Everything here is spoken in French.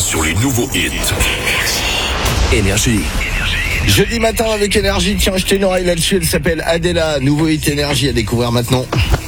sur les nouveaux hits. Énergie. Jeudi matin avec Énergie, tiens, jetez une oreille là-dessus, elle s'appelle Adela, nouveau hit Énergie à découvrir maintenant.